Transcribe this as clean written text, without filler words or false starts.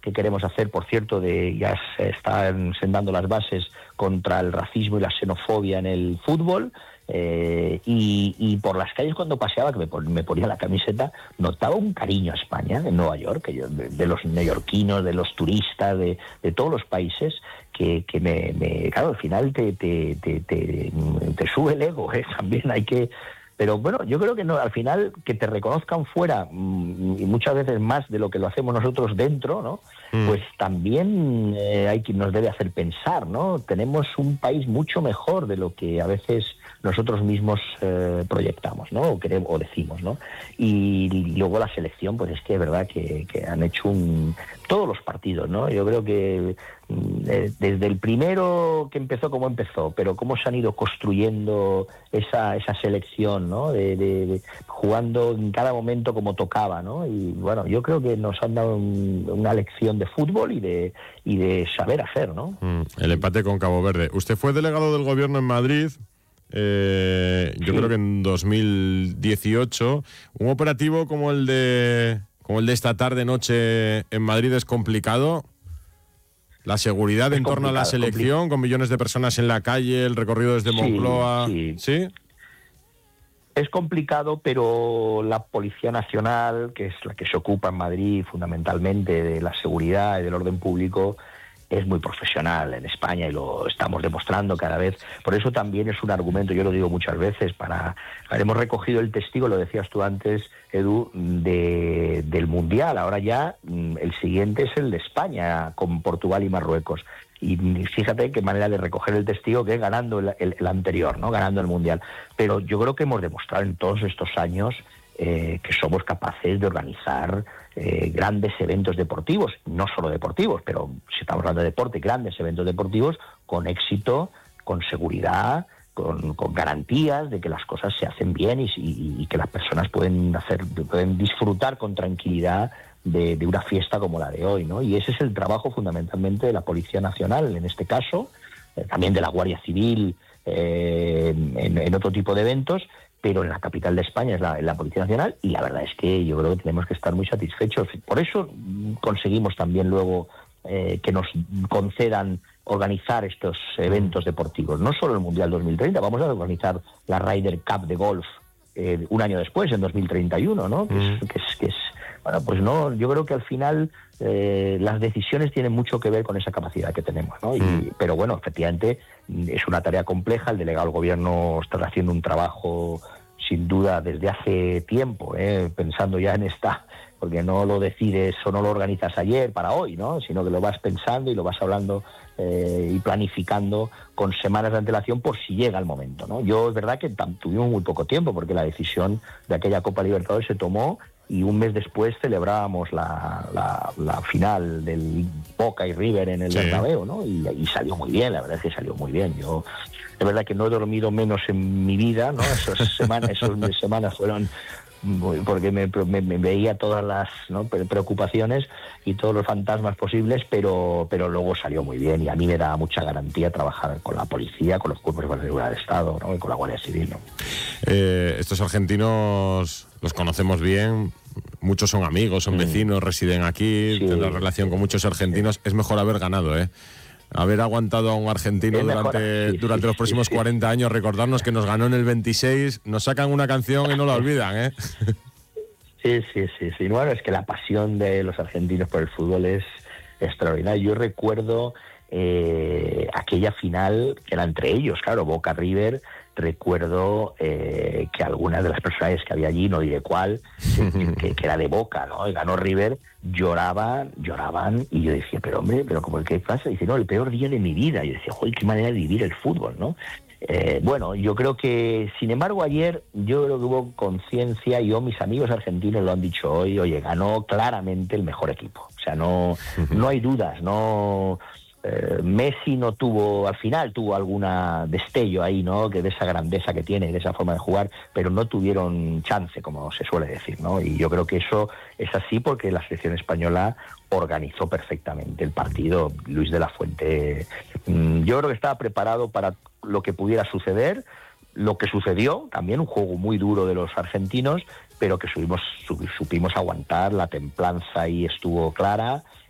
que queremos hacer, por cierto, ya se están sentando las bases contra el racismo y la xenofobia en el fútbol. Y por las calles cuando paseaba, que me ponía la camiseta, notaba un cariño a España en Nueva York, de los neoyorquinos, de los turistas, de todos los países, que claro, al final te sube el ego, también hay que... Pero bueno, yo creo que no, al final que te reconozcan fuera, y muchas veces más de lo que lo hacemos nosotros dentro, ¿no? Pues también hay quien nos debe hacer pensar, ¿no? Tenemos un país mucho mejor de lo que a veces nosotros mismos proyectamos, ¿no? O decimos, ¿no? Y luego la selección, pues es que es verdad que han hecho todos los partidos, ¿no? Yo creo que desde el primero que empezó como empezó, pero cómo se han ido construyendo esa selección, ¿no? De jugando en cada momento como tocaba, ¿no? Y bueno, yo creo que nos han dado una lección de fútbol y de saber hacer, ¿no? El empate con Cabo Verde. Usted fue delegado del gobierno en Madrid. Yo creo que en 2018 un operativo como el de esta tarde-noche en Madrid es complicado. La seguridad en torno a la selección, con millones de personas en la calle, el recorrido desde Moncloa. ¿Sí? Es complicado, pero la Policía Nacional, que es la que se ocupa en Madrid fundamentalmente de la seguridad y del orden público, es muy profesional en España y lo estamos demostrando cada vez. Por eso también es un argumento, yo lo digo muchas veces, hemos recogido el testigo, lo decías tú antes, Edu, del Mundial. Ahora ya el siguiente es el de España, con Portugal y Marruecos. Y fíjate qué manera de recoger el testigo, que es ganando el anterior, ¿no? Ganando el Mundial. Pero yo creo que hemos demostrado en todos estos años que somos capaces de organizar grandes eventos deportivos, no solo deportivos, pero si estamos hablando de deporte, grandes eventos deportivos con éxito, con seguridad, con garantías de que las cosas se hacen bien y que las personas pueden disfrutar con tranquilidad de una fiesta como la de hoy, ¿no? Y ese es el trabajo fundamentalmente de la Policía Nacional, en este caso, también de la Guardia Civil en otro tipo de eventos, pero en la capital de España es la Policía Nacional, y la verdad es que yo creo que tenemos que estar muy satisfechos. Por eso conseguimos también luego que nos concedan organizar estos eventos deportivos, no solo el Mundial 2030, vamos a organizar la Ryder Cup de golf un año después, en 2031, ¿no? Que es bueno, pues no, yo creo que al final las decisiones tienen mucho que ver con esa capacidad que tenemos, ¿no? Pero bueno, efectivamente es una tarea compleja. El delegado del gobierno está haciendo un trabajo sin duda desde hace tiempo, pensando ya en porque no lo decides o no lo organizas ayer para hoy, ¿no? Sino que lo vas pensando y lo vas hablando y planificando con semanas de antelación por si llega el momento, ¿no? Yo es verdad que tuvimos muy poco tiempo, porque la decisión de aquella Copa Libertadores se tomó y un mes después celebrábamos la final del Boca y River en el Bernabéu, ¿no? Y salió muy bien, la verdad es que salió muy bien. Yo, es verdad que no he dormido menos en mi vida, ¿no? Esas semanas fueron... porque me veía todas las, ¿no?, preocupaciones y todos los fantasmas posibles, pero luego salió muy bien, y a mí me da mucha garantía trabajar con la policía, con los cuerpos de seguridad del Estado, ¿no?, y con la Guardia Civil, ¿no? Estos argentinos los conocemos bien, muchos son amigos, son vecinos, residen aquí, tendrán relación con muchos argentinos. Es mejor haber ganado, haber aguantado a un argentino durante los próximos 40 años, recordarnos que nos ganó en el 26, nos sacan una canción y no la olvidan, Sí. Bueno, es que la pasión de los argentinos por el fútbol es extraordinaria. Yo recuerdo aquella final que era entre ellos, claro, Boca River. Recuerdo que algunas de las personajes que había allí, no diré cuál, que era de Boca, ¿no? Y ganó River, lloraban, y yo decía, pero hombre, ¿cómo qué pasa? Y dice, no, el peor día de mi vida. Y yo decía, joder, qué manera de vivir el fútbol, ¿no? Bueno, yo creo que, sin embargo, ayer yo creo que hubo conciencia, y mis amigos argentinos lo han dicho hoy, oye, ganó claramente el mejor equipo. O sea, no hay dudas, no... Messi no tuvo, al final tuvo alguna destello ahí, ¿no?, que de esa grandeza que tiene, de esa forma de jugar, pero no tuvieron chance, como se suele decir, ¿no? Y yo creo que eso es así porque la selección española organizó perfectamente el partido. Luis de la Fuente, yo creo que estaba preparado para lo que pudiera suceder, lo que sucedió, también un juego muy duro de los argentinos, pero que supimos aguantar, la templanza ahí estuvo clara.